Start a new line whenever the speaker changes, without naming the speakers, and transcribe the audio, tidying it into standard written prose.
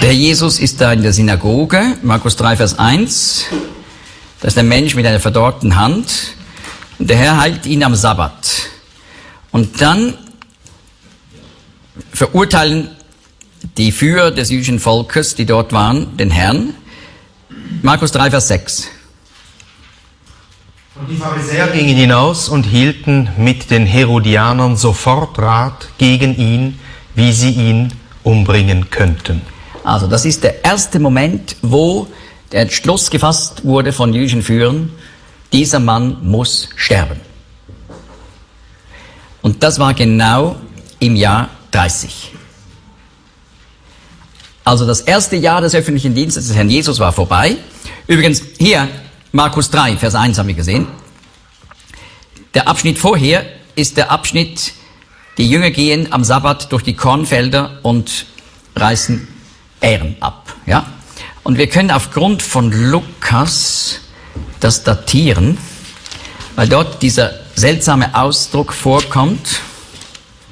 Der Jesus ist da in der Synagoge, Markus 3, Vers 1. Da ist ein Mensch mit einer verdorrten Hand und der Herr heilt ihn am Sabbat. Und dann verurteilen die Führer des jüdischen Volkes, die dort waren, den Herrn. Markus 3, Vers 6.
Und die Pharisäer gingen hinaus und hielten mit den Herodianern sofort Rat gegen ihn, wie sie ihn umbringen könnten.
Also das ist der erste Moment, wo der Entschluss gefasst wurde von jüdischen Führern, dieser Mann muss sterben. Und das war genau im Jahr 30. Also das erste Jahr des öffentlichen Dienstes des Herrn Jesus war vorbei. Übrigens, hier, Markus 3, Vers 1 haben wir gesehen. Der Abschnitt vorher ist der Abschnitt, die Jünger gehen am Sabbat durch die Kornfelder und reißen Ähren ab. Ja? Und wir können aufgrund von Lukas das datieren, weil dort dieser seltsame Ausdruck vorkommt.